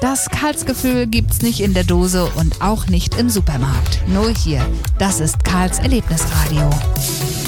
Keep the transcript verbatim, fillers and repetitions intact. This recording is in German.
Das Karls-Gefühl gibt's nicht in der Dose und auch nicht im Supermarkt. Nur hier. Das ist Karls Erlebnisradio.